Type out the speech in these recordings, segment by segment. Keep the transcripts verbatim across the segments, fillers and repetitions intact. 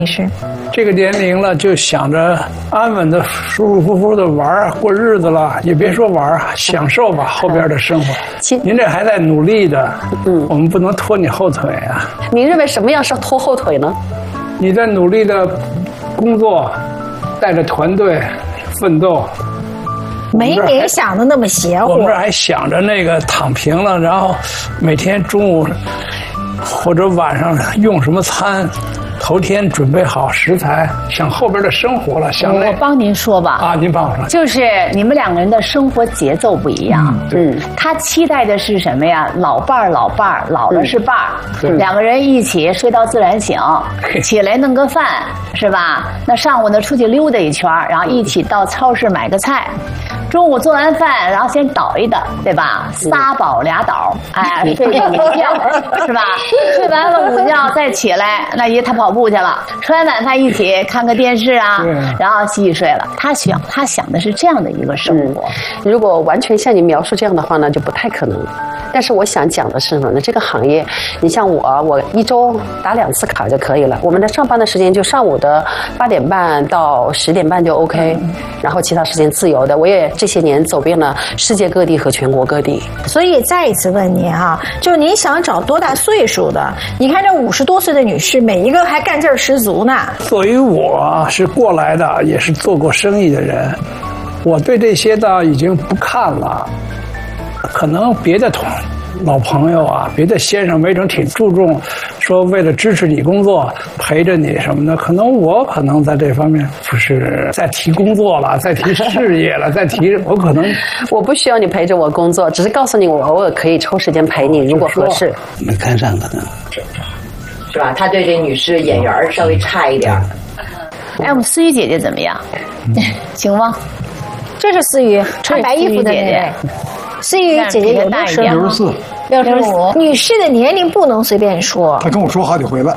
你是这个年龄了，就想着安稳的、舒舒服服的玩过日子了，也别说玩，享受吧后边的生活。您这还在努力的，嗯，我们不能拖你后腿啊。 您认为什么样是拖后腿呢？ 你在努力的工作，带着团队奋斗。 没您想的那么邪乎。 我们这还想着那个躺平了，然后每天中午或者晚上用什么餐。头天准备好食材，想后边的生活了，想我帮您说吧。 啊，您帮我说。 就是你们两个人的生活节奏不一样。 嗯， 他期待的是什么呀？老伴儿，老伴儿，老了是伴儿， 嗯、 两个人一起睡到自然醒，起来弄个饭，是吧？那上午呢出去溜达一圈，然后一起到超市买个菜。中午做完饭，然后先倒一倒，对吧？仨饱俩倒，哎，睡个午觉，是吧？睡完了午觉再起来，那爷他跑步去了。吃完晚饭一起看个电视啊，然后洗洗睡了。他想，他想的是这样的一个生活。 嗯、如果完全像你描述这样的话呢，就不太可能。但是我想讲的是什么呢？这个行业，你像我，我一周打两次卡就可以了。我们的上班的时间就上午的八点半到十点半就 OK，、嗯、然后其他时间自由的。我也这些年走遍了世界各地和全国各地。 所以再一次问您哈、啊，就是您想找多大岁数的？你看这五十多岁的女士，每一个还干劲儿十足呢。 作为我是过来的，也是做过生意的人，我对这些倒已经不看了。可能别的同老朋友啊，别的先生没准挺注重，说为了支持你工作，陪着你什么的。可能我可能在这方面不是在提工作了，在提事业了，在提我可能我不需要你陪着我工作，只是告诉你我偶尔可以抽时间陪你，如果合适。 没看上可能是吧？他对这女士眼缘稍微差一点。 哎，我们思雨姐姐怎么样？行吗？ 这是思雨穿白衣服的那位。思雨姐姐有六十六十四， 六十五。女士的年龄不能随便说。 她跟我说好几回了，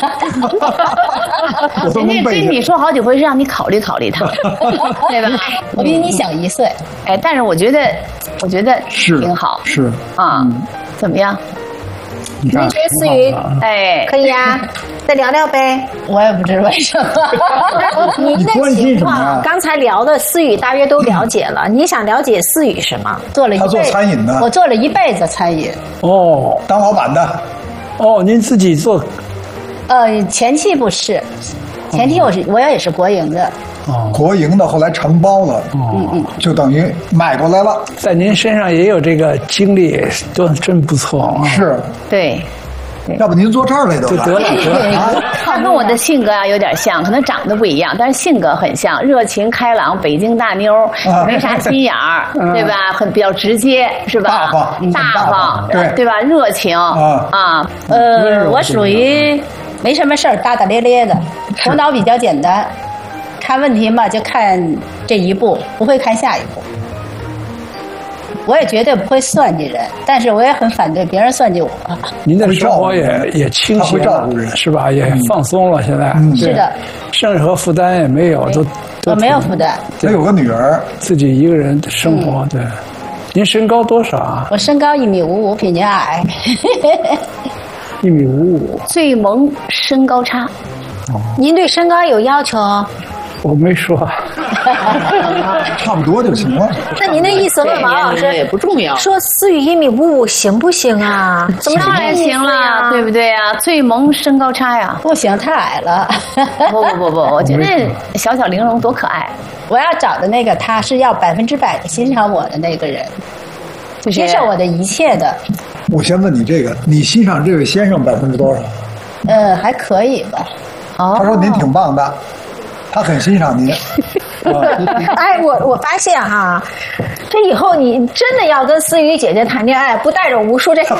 我都能背下。 跟你说好几回是让你考虑考虑她，对吧？我比你小一岁，哎，但是我觉得，我觉得挺好， 是啊，嗯、怎么样？ 你看， 觉得思雨哎， 可以呀、啊，再聊聊呗。 我也不知为什么。 您的情况，刚才聊的思雨大约都了解了。你想了解思雨什么？ 做了一辈子，他做餐饮的， 我做了一辈子餐饮。 哦， 当老板的。 哦，您自己做？ 呃，前期不是，前期我是我也是国营的。 哦，国营的后来承包了，嗯嗯，就等于买过来了。 在您身上也有这个经历，都真不错啊。 是， 对。 要不您坐这儿来得了。 得了得了。 他跟我的性格啊有点像，可能长得不一样，但是性格很像，热情开朗，北京大妞，没啥心眼儿，对吧？很比较直接，是吧？ 大方， 大方， 对对吧？热情啊， 呃，我属于没什么事儿，大大咧咧的，头脑比较简单，看问题嘛就看这一步，不会看下一步。我也绝对不会算计人，但是我也很反对别人算计我。 您的生活也也清闲了，是吧？也放松了，现在、 嗯、是的， 任何负担也没有，都我没有负担。 他有个女儿， 自己一个人的生活。嗯、对，您身高多少啊？ 我身高一米五五，比您矮。 一米五五， 最萌身高差。 哦，您对身高有要求？ 我没说， 差不多就行了。 那您的意思，问王老师也不重要。 说思雨一米五五行不行啊？怎么当然行了，对不对啊？最萌身高差呀， 不行，太矮了。 不不不不，我觉得小小玲珑多可爱。 我要找的那个他是要百分之百的欣赏我的那个人，就接受我的一切的。 我先问你这个，你欣赏这位先生百分之多少？ 呃，还可以吧。 哦，他说您挺棒的。他很欣赏您。 哎，我我发现哈，这以后你真的要跟思雨姐姐谈恋爱，不带着无数这个。我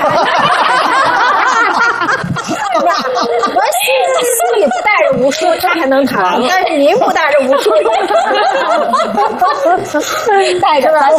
思雨不带着无数，这还能谈，但是您不带着无数，带着吧。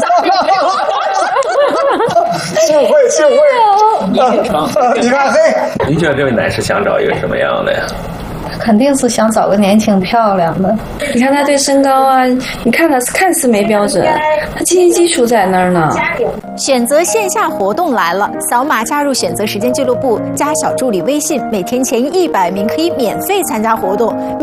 幸会幸会。你看，嘿， 您觉得这位男士想找一个什么样的呀？ 肯定是想找个年轻漂亮的。你看他对身高啊，你看他看似没标准，他经济基础在那儿呢。 选择线下活动来了，扫码加入选择时间俱乐部，加小助理微信，每天前一百名可以免费参加活动。